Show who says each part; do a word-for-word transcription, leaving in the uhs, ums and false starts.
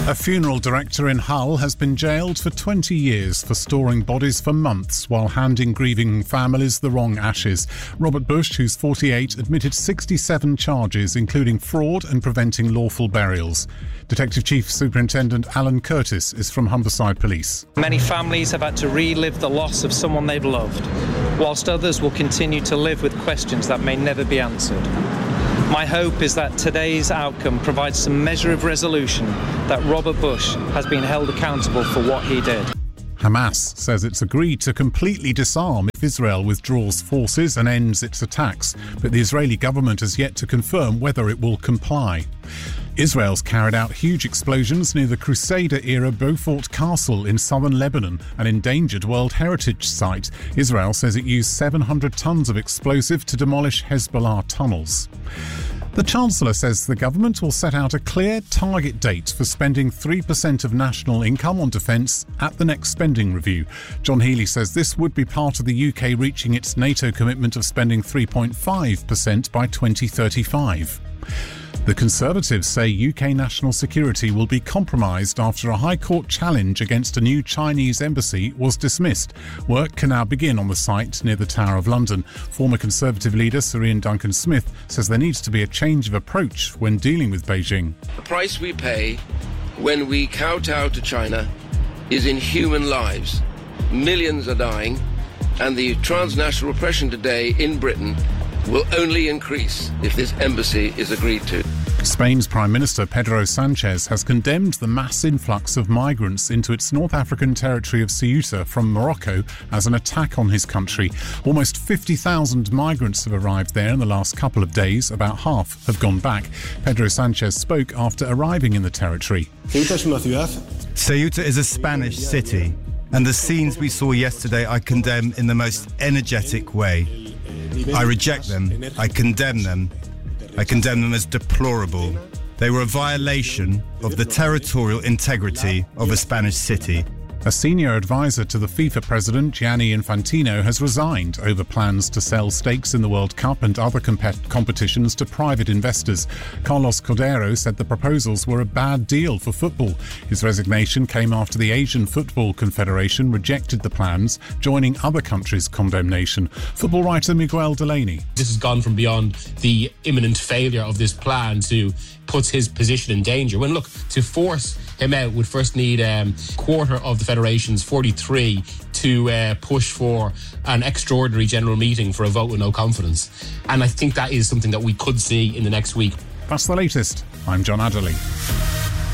Speaker 1: A funeral director in Hull has been jailed for twenty years for storing bodies for months while handing grieving families the wrong ashes. Robert Bush, who's forty-eight, admitted sixty-seven charges, including fraud and preventing lawful burials. Detective Chief Superintendent Alan Curtis is from Humberside Police.
Speaker 2: Many families have had to relive the loss of someone they've loved, whilst others will continue to live with questions that may never be answered. My hope is that today's outcome provides some measure of resolution that Robert Bush has been held accountable for what he did.
Speaker 1: Hamas says it's agreed to completely disarm if Israel withdraws forces and ends its attacks, but the Israeli government has yet to confirm whether it will comply. Israel's carried out huge explosions near the Crusader-era Beaufort Castle in southern Lebanon, an endangered World Heritage Site. Israel says it used seven hundred tons of explosive to demolish Hezbollah tunnels. The Chancellor says the government will set out a clear target date for spending three percent of national income on defence at the next spending review. John Healey says this would be part of the U K reaching its NATO commitment of spending three point five percent by twenty thirty-five. The Conservatives say U K national security will be compromised after a High Court challenge against a new Chinese embassy was dismissed. Work can now begin on the site near the Tower of London. Former Conservative leader Sir Ian Duncan-Smith says there needs to be a change of approach when dealing with Beijing.
Speaker 3: The price we pay when we kowtow to China is in human lives. Millions are dying, and the transnational repression today in Britain will only increase if this embassy is agreed to.
Speaker 1: Spain's Prime Minister Pedro Sanchez has condemned the mass influx of migrants into its North African territory of Ceuta from Morocco as an attack on his country. Almost fifty thousand migrants have arrived there in the last couple of days. About half have gone back. Pedro Sanchez spoke after arriving in the territory.
Speaker 4: Ceuta is a Spanish city, and the scenes we saw yesterday I condemn in the most energetic way. I reject them. I condemn them. I condemn them as deplorable. They were a violation of the territorial integrity of a Spanish city.
Speaker 1: A senior advisor to the FIFA president, Gianni Infantino, has resigned over plans to sell stakes in the World Cup and other comp- competitions to private investors. Carlos Cordero said the proposals were a bad deal for football. His resignation came after the Asian Football Confederation rejected the plans, joining other countries' condemnation. Football writer Miguel Delaney.
Speaker 5: This has gone from beyond the imminent failure of this plan to puts his position in danger. When, look, to force him out would first need a um, quarter of the Federation's forty-three to uh, push for an extraordinary general meeting for a vote with no confidence. And I think that is something that we could see in the next week.
Speaker 1: That's the latest. I'm John Adderley.